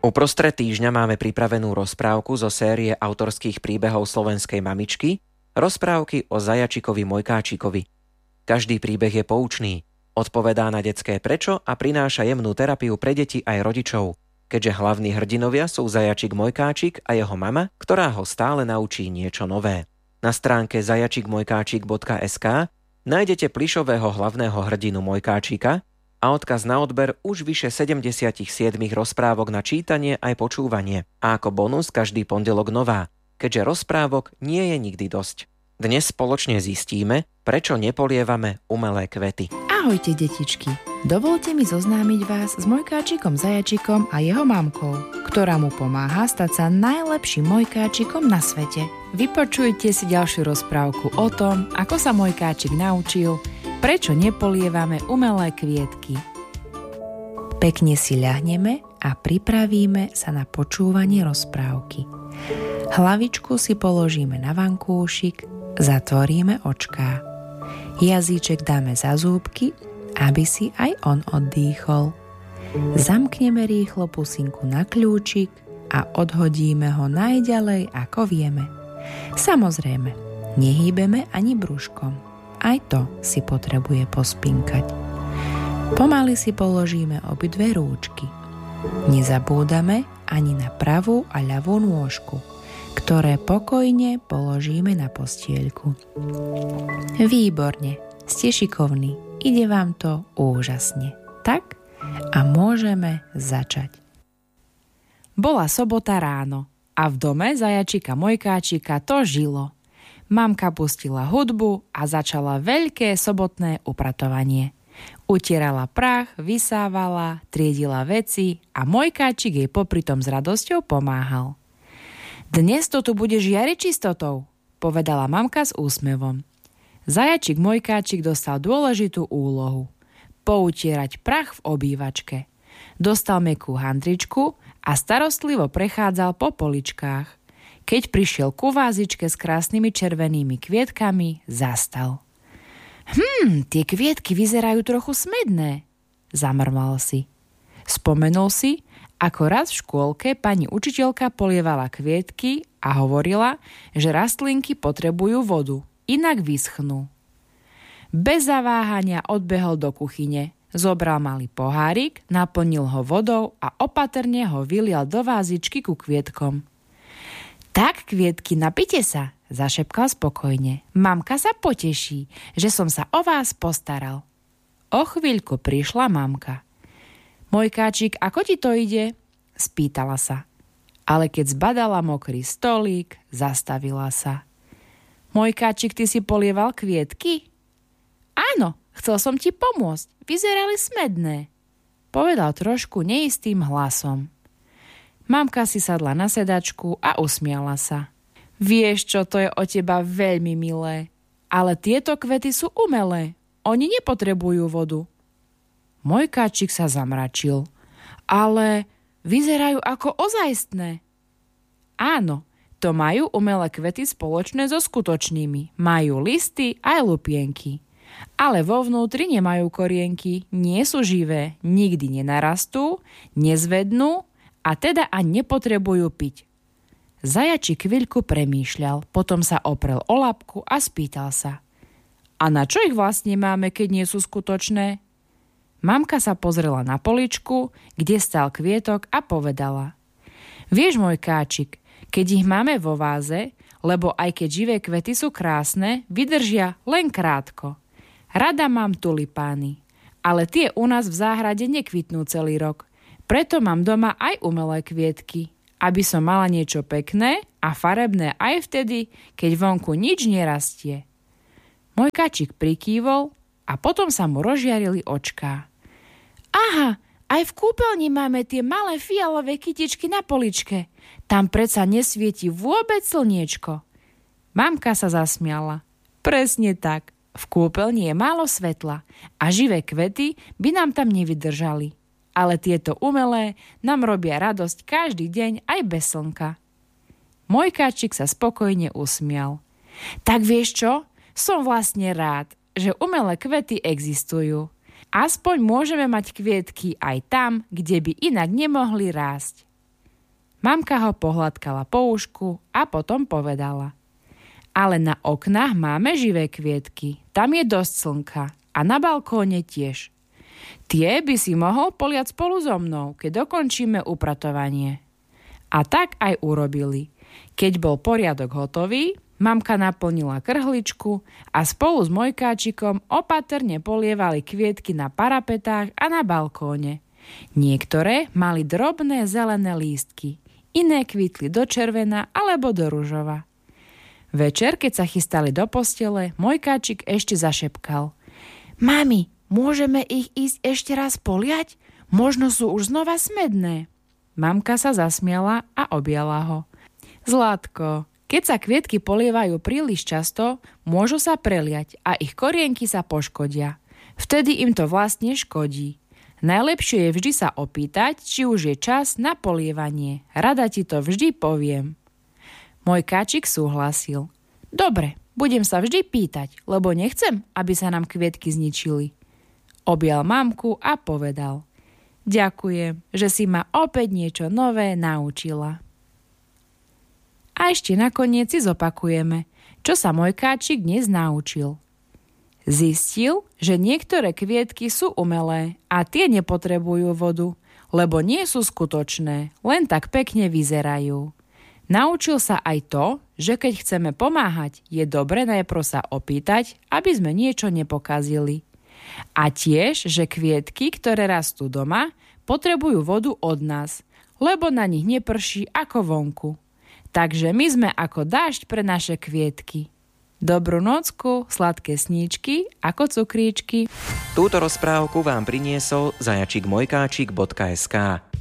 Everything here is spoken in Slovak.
Uprostred týždňa máme pripravenú rozprávku zo série autorských príbehov slovenskej mamičky, rozprávky o zajačikovi Mojkáčikovi. Každý príbeh je poučný, odpovedá na detské prečo a prináša jemnú terapiu pre deti aj rodičov, keďže hlavní hrdinovia sú zajačik Mojkáčik a jeho mama, ktorá ho stále naučí niečo nové. Na stránke zajačikmojkáčik.sk nájdete plyšového hlavného hrdinu Mojkáčika a odkaz na odber už vyše 77 rozprávok na čítanie aj počúvanie. A ako bonus každý pondelok nová, keďže rozprávok nie je nikdy dosť. Dnes spoločne zistíme, prečo nepolievame umelé kvety. Ahojte, detičky. Dovolte mi zoznámiť vás s Mojkáčikom Zajačikom a jeho mamkou, ktorá mu pomáha stať sa najlepším Mojkáčikom na svete. Vypočujte si ďalšiu rozprávku o tom, ako sa Mojkáčik naučil, prečo nepolievame umelé kvietky. Pekne si ľahneme a pripravíme sa na počúvanie rozprávky. Hlavičku si položíme na vankúšik, zatvoríme očká. Jazyček dáme za zúbky, aby si aj on oddýchol. Zamkneme rýchlo pusinku na kľúčik a odhodíme ho najďalej, ako vieme. Samozrejme, nehýbeme ani brúškom. Aj to si potrebuje pospinkať. Pomaly si položíme obidve rúčky. Nezabúdame ani na pravú a ľavú nôžku, ktoré pokojne položíme na postieľku. Výborne, ste šikovní, ide vám to úžasne. Tak a môžeme začať. Bola sobota ráno a v dome zajačika Mojkáčika to žilo. Mamka pustila hudbu a začala veľké sobotné upratovanie. Utierala prach, vysávala, triedila veci a Mojkáčik jej popritom s radosťou pomáhal. Dnes to tu bude žiariť čistotou, povedala mamka s úsmevom. Zajačik Mojkáčik dostal dôležitú úlohu. Poutierať prach v obývačke. Dostal mäkkú handričku a starostlivo prechádzal po poličkách. Keď prišiel ku vázičke s krásnymi červenými kvietkami, zastal. Tie kvietky vyzerajú trochu smedné, zamrmal si. Spomenul si, ako raz v škôlke pani učiteľka polievala kvietky a hovorila, že rastlinky potrebujú vodu, inak vyschnú. Bez zaváhania odbehol do kuchyne, zobral malý pohárik, naplnil ho vodou a opatrne ho vylial do vázičky ku kvietkom. Tak, kvietky, napite sa, zašepkal spokojne. Mamka sa poteší, že som sa o vás postaral. O chvíľku prišla mamka. Mojkáčik, ako ti to ide? Spýtala sa. Ale keď zbadala mokrý stolík, zastavila sa. Mojkáčik, ty si polieval kvietky? Áno, chcel som ti pomôcť, vyzerali smedné, povedal trošku neistým hlasom. Mamka si sadla na sedačku a usmiala sa. Vieš čo, to je od teba veľmi milé, ale tieto kvety sú umelé, oni nepotrebujú vodu. Mojkáčik sa zamračil, ale vyzerajú ako ozajstné. Áno, to majú umelé kvety spoločné so skutočnými, majú listy aj lupienky. Ale vo vnútri nemajú korienky, nie sú živé, nikdy nenarastú, nezvednú, a teda ani nepotrebujú piť. Zajačik chvíľku premýšľal, potom sa oprel o labku a spýtal sa. A na čo ich vlastne máme, keď nie sú skutočné? Mamka sa pozrela na poličku, kde stál kvietok a povedala. Vieš, Mojkáčik, keď ich máme vo váze, lebo aj keď živé kvety sú krásne, vydržia len krátko. Rada mám tulipány, ale tie u nás v záhrade nekvitnú celý rok. Preto mám doma aj umelé kvietky, aby som mala niečo pekné a farebné aj vtedy, keď vonku nič nerastie. Mojkáčik prikývol a potom sa mu rozžiarili očká. Aha, aj v kúpeľni máme tie malé fialové kytičky na poličke. Tam predsa nesvieti vôbec slniečko. Mamka sa zasmiala. Presne tak, v kúpeľni je málo svetla a živé kvety by nám tam nevydržali. Ale tieto umelé nám robia radosť každý deň aj bez slnka. Mojkáčik sa spokojne usmial. Tak vieš čo? Som vlastne rád, že umelé kvety existujú. Aspoň môžeme mať kvietky aj tam, kde by inak nemohli rásť. Mamka ho pohľadkala po ušku a potom povedala: ale na oknách máme živé kvietky, tam je dosť slnka a na balkóne tiež. Tie by si mohol poliať spolu so mnou, keď dokončíme upratovanie. A tak aj urobili. Keď bol poriadok hotový, mamka naplnila krhličku a spolu s Mojkáčikom opatrne polievali kvietky na parapetách a na balkóne. Niektoré mali drobné zelené lístky, iné kvitli do červena alebo do ružova. Večer, keď sa chystali do postele, Mojkáčik ešte zašepkal: Mami, môžeme ich ísť ešte raz poliať? Možno sú už znova smedné. Mamka sa zasmiala a objala ho. Zlatko, keď sa kvietky polievajú príliš často, môžu sa preliať a ich korienky sa poškodia. Vtedy im to vlastne škodí. Najlepšie je vždy sa opýtať, či už je čas na polievanie. Rada ti to vždy poviem. Mojkáčik súhlasil. Dobre, budem sa vždy pýtať, lebo nechcem, aby sa nám kvietky zničili. Objal mamku a povedal: ďakujem, že si ma opäť niečo nové naučila. A ešte nakoniec si zopakujeme, čo sa Mojkáčik dnes naučil. Zistil, že niektoré kvietky sú umelé a tie nepotrebujú vodu, lebo nie sú skutočné, len tak pekne vyzerajú. Naučil sa aj to, že keď chceme pomáhať, je dobre najprv sa opýtať, aby sme niečo nepokazili. A tiež, že kvietky, ktoré rastú doma, potrebujú vodu od nás, lebo na nich neprší ako vonku. Takže my sme ako dážď pre naše kvietky. Dobrú nocku, sladké sníčky ako cukríčky. Túto rozprávku vám priniesol zajačikmojkáčik.sk.